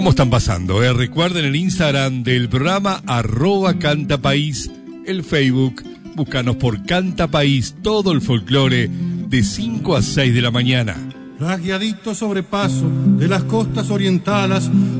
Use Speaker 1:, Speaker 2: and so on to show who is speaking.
Speaker 1: ¿Cómo están pasando? Recuerden el Instagram del programa @cantapaís, el Facebook, búscanos por Canta País, todo el folclore de 5 a 6 de la mañana.
Speaker 2: Rasgueadito sobrepaso de las costas orientales,